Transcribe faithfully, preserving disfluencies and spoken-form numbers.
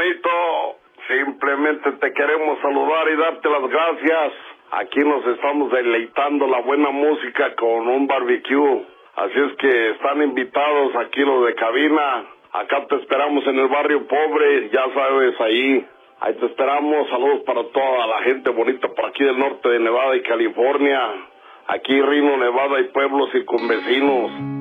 hermanito. Simplemente te queremos saludar y darte las gracias. Aquí nos estamos deleitando la buena música con un barbecue. Así es que están invitados aquí los de cabina. Acá te esperamos en el barrio pobre, ya sabes, ahí. Ahí te esperamos. Saludos para toda la gente bonita por aquí del norte de Nevada y California. Aquí Reno, Nevada y pueblos circunvecinos.